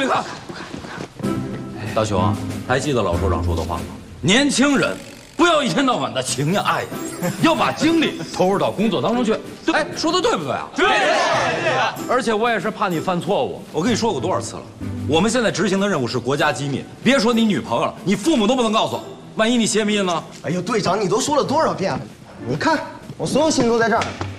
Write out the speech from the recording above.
看。大雄，还记得老首长说的话吗？年轻人不要一天到晚的情呀爱呀，要把精力投入到工作当中去。哎，说的对不对啊？对。而且我也是怕你犯错误。我跟你说过多少次了，我们现在执行的任务是国家机密，别说你女朋友了，你父母都不能告诉。万一你泄密呢？ 哎呦，队长，你都说了多少遍了？你看，我所有信都在这儿。